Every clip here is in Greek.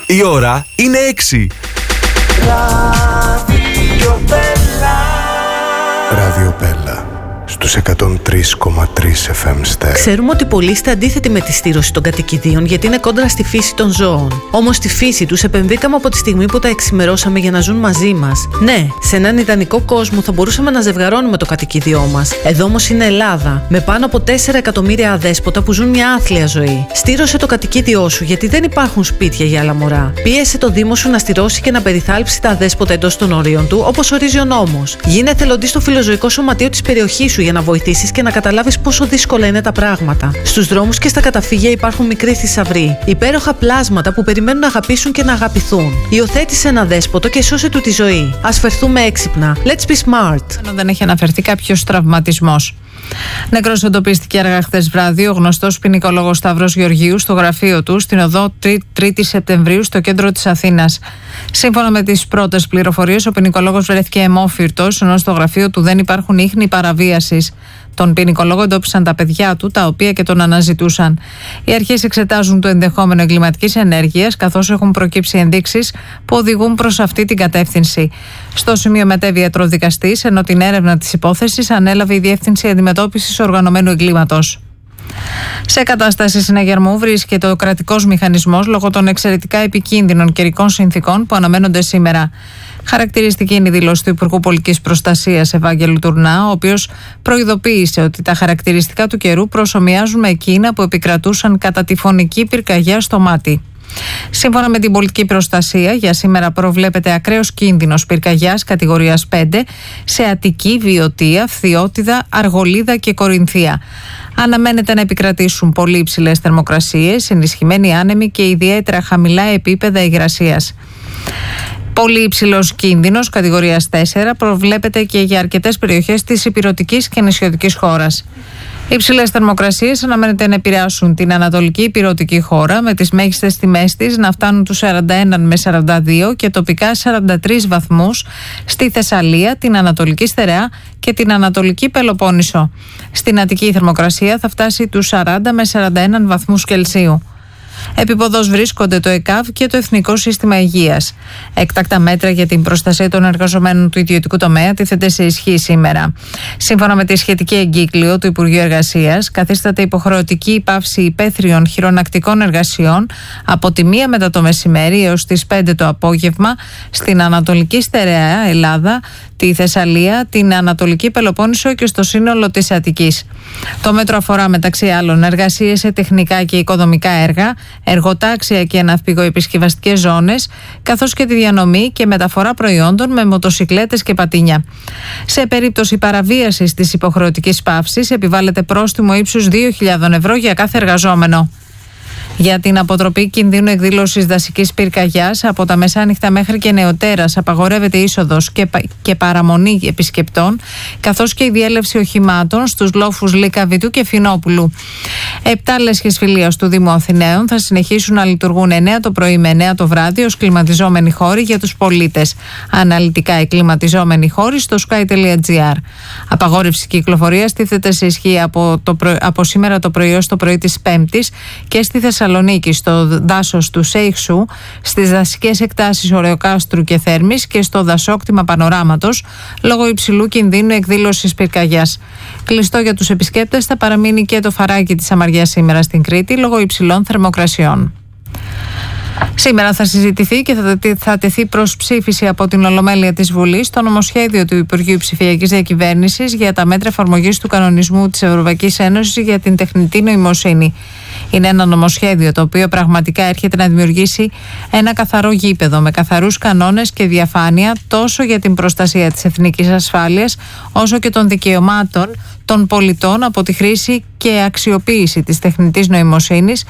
Η ώρα είναι 6. Ράδιο Πέλα στους 103,3 FM ΣΤΕΡ. Ξέρουμε ότι πολλοί είστε αντίθετοι με τη στήρωση των κατοικιδίων γιατί είναι κόντρα στη φύση των ζώων. Όμως στη φύση τους επεμβήκαμε από τη στιγμή που τα εξημερώσαμε για να ζουν μαζί μας. Ναι, σε έναν ιδανικό κόσμο θα μπορούσαμε να ζευγαρώνουμε το κατοικίδιό μας. Εδώ όμως είναι Ελλάδα, με πάνω από 4 εκατομμύρια αδέσποτα που ζουν μια άθλια ζωή. Στήρωσε το κατοικίδιό σου γιατί δεν υπάρχουν σπίτια για άλλα μωρά. Πίεσε το Δήμο σου να στηρώσει και να περιθάλψει τα αδέσποτα εντός των ορίων του, όπως ορίζει ο νόμος. Γίνε εθελοντής στο φιλοζωικό σωματείο της περιοχής σου για να βοηθήσεις και να καταλάβεις πόσο δύσκολα είναι τα πράγματα. Στους δρόμους και στα καταφύγια υπάρχουν μικροί θησαυροί, υπέροχα πλάσματα που περιμένουν να αγαπήσουν και να αγαπηθούν. Υιοθέτησε ένα δέσποτο και σώσε του τη ζωή. Ας φερθούμε έξυπνα. Let's be smart. Ενώ δεν έχει αναφερθεί κάποιος τραυματισμός. Νεκρός εντοπίστηκε αργά χθες βράδυ ο γνωστός ποινικολόγος Σταύρος Γεωργίου στο γραφείο του στην οδό 3η Σεπτεμβρίου στο κέντρο της Αθήνας. Σύμφωνα με τις πρώτες πληροφορίες, ο ποινικολόγος βρέθηκε αιμόφυρτος, ενώ στο γραφείο του δεν υπάρχουν ίχνη παραβίασης. Τον ποινικολόγο εντόπισαν τα παιδιά του, τα οποία και τον αναζητούσαν. Οι αρχές εξετάζουν το ενδεχόμενο εγκληματικής ενέργειας, καθώς έχουν προκύψει ενδείξεις που οδηγούν προς αυτή την κατεύθυνση. Στο σημείο μετέβη ιατροδικαστής, ενώ την έρευνα της υπόθεσης ανέλαβε η Διεύθυνση Αντιμετώπισης Οργανωμένου Εγκλήματος. Σε κατάσταση συναγερμού βρίσκεται ο κρατικός μηχανισμός λόγω των εξαιρετικά επικίνδυνων καιρικών συνθήκων που αναμένονται σήμερα. Χαρακτηριστική είναι η δήλωση του Υπουργού Πολιτικής Προστασίας Ευάγγελου Τουρνά, ο οποίος προειδοποίησε ότι τα χαρακτηριστικά του καιρού προσομοιάζουν με εκείνα που επικρατούσαν κατά τη φωνική πυρκαγιά στο Μάτι. Σύμφωνα με την πολιτική προστασία, για σήμερα προβλέπεται ακραίος κίνδυνος πυρκαγιάς κατηγορίας 5 σε Αττική, Βιωτία, Φθιώτιδα, Αργολίδα και Κορινθία. Αναμένεται να επικρατήσουν πολύ υψηλές θερμοκρασίες, ενισχυμένοι άνεμοι και ιδιαίτερα χαμηλά επίπεδα υγρασίας. Πολύ υψηλός κίνδυνος κατηγορίας 4 προβλέπεται και για αρκετές περιοχές της ηπειρωτικής και νησιωτικής χώρας. Οι υψηλές θερμοκρασίες αναμένεται να επηρεάσουν την ανατολική ηπειρωτική χώρα, με τις μέγιστες τιμές της να φτάνουν τους 41 με 42 και τοπικά 43 βαθμούς στη Θεσσαλία, την Ανατολική Στερεά και την Ανατολική Πελοπόννησο. Στην Αττική η θερμοκρασία θα φτάσει τους 40 με 41 βαθμούς Κελσίου. Επίποδος βρίσκονται το ΕΚΑΒ και το Εθνικό Σύστημα Υγείας. Έκτακτα μέτρα για την προστασία των εργαζομένων του ιδιωτικού τομέα τίθενται σε ισχύ σήμερα. Σύμφωνα με τη σχετική εγκύκλιο του Υπουργείου Εργασίας, καθίσταται υποχρεωτική η πάυση υπαίθριων χειρονακτικών εργασιών από τη 1 μετά το μεσημέρι έως τις 5 το απόγευμα στην Ανατολική Στερεά Ελλάδα, τη Θεσσαλία, την Ανατολική Πελοπόννησο και στο σύνολο της Αττικής. Το μέτρο αφορά μεταξύ άλλων εργασίες σε τεχνικά και οικοδομικά έργα, εργοτάξια και ναυπηγοεπισκευαστικές ζώνες, καθώς και τη διανομή και μεταφορά προϊόντων με μοτοσικλέτες και πατίνια. Σε περίπτωση παραβίασης της υποχρεωτικής παύσης επιβάλλεται πρόστιμο ύψους 2.000 ευρώ για κάθε εργαζόμενο. Για την αποτροπή κινδύνου εκδήλωσης δασικής πυρκαγιάς από τα μεσάνυχτα μέχρι και νεοτέρας απαγορεύεται είσοδος και παραμονή επισκεπτών, καθώς και η διέλευση οχημάτων στους λόφους Λυκαβητού και Φινόπουλου. 7 λέσχες φιλίας του Δήμου Αθηναίων θα συνεχίσουν να λειτουργούν 9 το πρωί με 9 το βράδυ ως κλιματιζόμενοι χώροι για τους πολίτες. Αναλυτικά εκκλιματιζόμενοι χώροι στο sky.gr. Απαγόρευση κυκλοφορίας τίθεται σε ισχύ από σήμερα το πρωί ως το πρωί της Πέμπτης και στη Θεσσαλονίκη, στο δάσος του Σέιχσου, στις δασικές εκτάσεις Ωρεοκάστρου και Θέρμης και στο δασόκτημα Πανοράματος, λόγω υψηλού κινδύνου εκδήλωσης πυρκαγιάς. Κλειστό για τους επισκέπτες θα παραμείνει και το φαράκι της Αμαριάς σήμερα στην Κρήτη, λόγω υψηλών θερμοκρασιών. Σήμερα θα συζητηθεί και θα τεθεί προς ψήφιση από την Ολομέλεια της Βουλής το νομοσχέδιο του Υπουργείου Ψηφιακής Διακυβέρνησης για τα μέτρα εφαρμογής του κανονισμού της Ευρωπαϊκής Ένωσης για την τεχνητή νοημοσύνη. Είναι ένα νομοσχέδιο το οποίο πραγματικά έρχεται να δημιουργήσει ένα καθαρό γήπεδο με καθαρούς κανόνες και διαφάνεια τόσο για την προστασία της εθνικής ασφάλειας όσο και των δικαιωμάτων των πολιτών από τη χρήση και αξιοποίηση της τεχνητής νοημοσύνης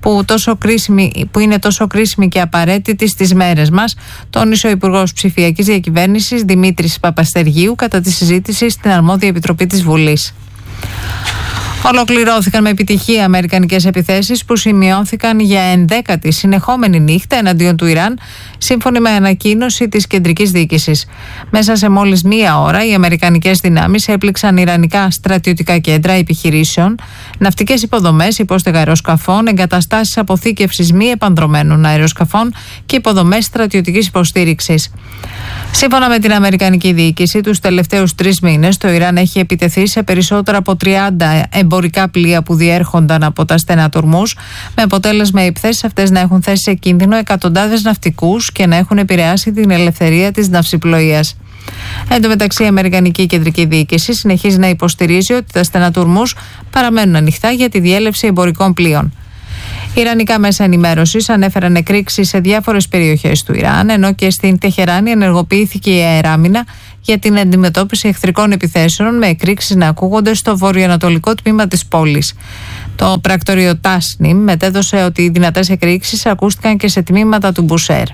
που είναι τόσο κρίσιμη και απαραίτητη στις μέρες μας, τόνισε ο Υπουργός Ψηφιακής Διακυβέρνησης Δημήτρης Παπαστεργίου κατά τη συζήτηση στην αρμόδια Επιτροπή της Βουλής. Ολοκληρώθηκαν με επιτυχία αμερικανικές επιθέσεις που σημειώθηκαν για 11η συνεχόμενη νύχτα εναντίον του Ιράν, σύμφωνα με ανακοίνωση της κεντρικής διοίκησης. Μέσα σε μόλις μία ώρα, οι αμερικανικές δυνάμεις έπληξαν ιρανικά στρατιωτικά κέντρα επιχειρήσεων, ναυτικές υποδομές, υπόστεγα αεροσκαφών, εγκαταστάσεις αποθήκευσης μη επανδρωμένων αεροσκαφών και υποδομές στρατιωτικής υποστήριξης. Σύμφωνα με την αμερικανική διοίκηση, τους τελευταίους 3 μήνες το Ιράν έχει επιτεθεί σε περισσότερα από 30 εμπορικά πλοία που διέρχονταν από τα στενά του Ορμούζ, με αποτέλεσμα οι επιθέσεις αυτές να έχουν θέσει σε κίνδυνο εκατοντάδες ναυτικούς και να έχουν επηρεάσει την ελευθερία της ναυσιπλοείας. Εν τω μεταξύ, η Αμερικανική Κεντρική Διοίκηση συνεχίζει να υποστηρίζει ότι τα στενά του Ορμούζ παραμένουν ανοιχτά για τη διέλευση εμπορικών πλοίων. Ιρανικά μέσα ενημέρωσης ανέφεραν εκρήξεις σε διάφορες περιοχές του Ιράν, ενώ και στην Τεχεράνη ενεργοποιήθηκε η αεράμινα για την αντιμετώπιση εχθρικών επιθέσεων, με εκρήξεις να ακούγονται στο βορειοανατολικό τμήμα της πόλης. Το πρακτορείο Τάσνιμ μετέδωσε ότι οι δυνατές εκρήξεις ακούστηκαν και σε τμήματα του Μπουσέρ.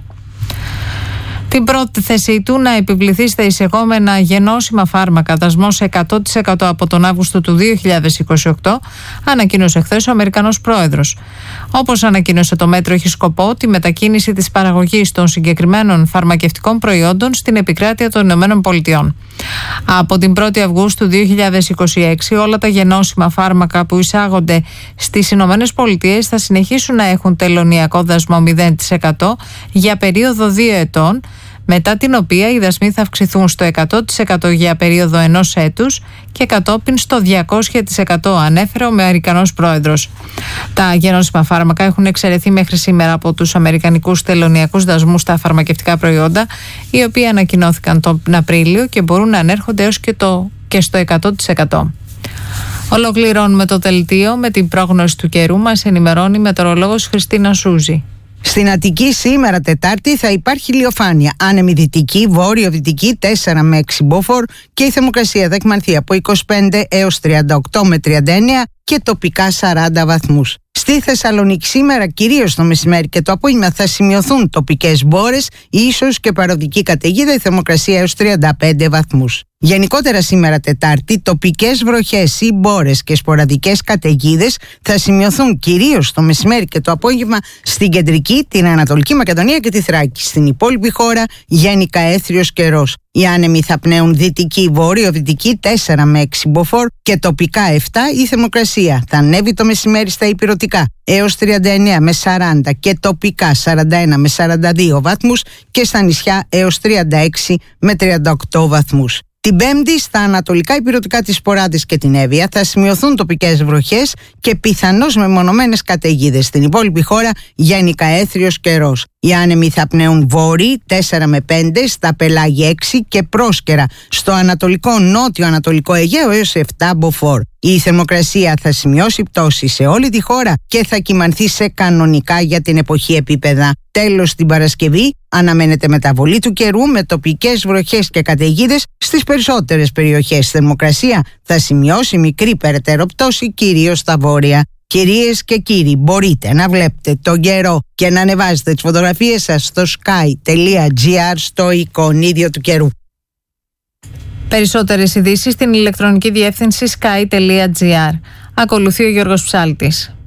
Την πρόθεσή του να επιβληθεί στα εισεγόμενα γενώσιμα φάρμακα δασμός 100% από τον Αύγουστο του 2028 ανακοίνωσε χθες ο Αμερικανός πρόεδρος. Όπως ανακοίνωσε, το μέτρο έχει σκοπό τη μετακίνηση της παραγωγής των συγκεκριμένων φαρμακευτικών προϊόντων στην επικράτεια των ΗΠΑ. Από την 1η Αυγούστου 2026 όλα τα γενώσιμα φάρμακα που εισάγονται στις ΗΠΑ θα συνεχίσουν να έχουν τελωνειακό δασμό 0% για περίοδο 2 ετών, μετά την οποία οι δασμοί θα αυξηθούν στο 100% για περίοδο 1 έτους και κατόπιν στο 200%, ανέφερε ο Αμερικανός πρόεδρος. Τα γενώσιμα φάρμακα έχουν εξαιρεθεί μέχρι σήμερα από τους αμερικανικούς τελωνειακούς δασμούς στα φαρμακευτικά προϊόντα, οι οποίοι ανακοινώθηκαν τον Απρίλιο και μπορούν να ανέρχονται έως και στο 100%. Ολοκληρώνουμε το δελτίο με την πρόγνωση του καιρού. Μας ενημερώνει η μετεωρολόγος Χριστίνα Σούζη. Στην Αττική σήμερα Τετάρτη θα υπάρχει ηλιοφάνεια. Άνεμη δυτική, βόρειο-δυτική 4 με 6 μποφόρ και η θερμοκρασία θα εκμανθεί από 25 έως 38 με 39 και τοπικά 40 βαθμούς. Στη Θεσσαλονίκη σήμερα, κυρίως το μεσημέρι και το απόγευμα, θα σημειωθούν τοπικές μπόρες, ίσως και παροδική καταιγίδα, η θερμοκρασία έως 35 βαθμούς. Γενικότερα σήμερα Τετάρτη, τοπικές βροχές ή μπόρες και σποραδικές καταιγίδες θα σημειωθούν κυρίως το μεσημέρι και το απόγευμα στην κεντρική, την Ανατολική Μακεδονία και τη Θράκη. Στην υπόλοιπη χώρα γενικά έθριος καιρός. Οι άνεμοι θα πνέουν δυτική, βόρειο-δυτική 4 με 6 μποφόρ και τοπικά 7. Η θερμοκρασία θα ανέβει το μεσημέρι στα ηπειρωτικά έως 39 με 40 και τοπικά 41 με 42 βαθμούς και στα νησιά έως 36 με 38 βαθμούς. Την Πέμπτη στα ανατολικά ηπειρωτικά της Ποράδης και την Εύβοια θα σημειωθούν τοπικές βροχές και πιθανώς μεμονωμένες καταιγίδες. Στην υπόλοιπη χώρα γενικά έθριος καιρός. Οι άνεμοι θα πνέουν βόρειοι 4 με 5, στα πελάγια 6 και πρόσκαιρα στο ανατολικό νότιο ανατολικό Αιγαίο έως 7 μποφόρ. Η θερμοκρασία θα σημειώσει πτώση σε όλη τη χώρα και θα κυμανθεί σε κανονικά για την εποχή επίπεδα. Τέλος, την Παρασκευή αναμένεται μεταβολή του καιρού με τοπικές βροχές και καταιγίδες στις περισσότερες περιοχές. Η θερμοκρασία θα σημειώσει μικρή περαιτέρω πτώση κυρίως στα βόρεια. Κυρίες και κύριοι, μπορείτε να βλέπετε τον καιρό και να ανεβάζετε τις φωτογραφίες σας στο sky.gr στο εικονίδιο του καιρού. Περισσότερες ειδήσεις στην ηλεκτρονική διεύθυνση sky.gr. Ακολουθεί ο Γιώργος Ψάλτης.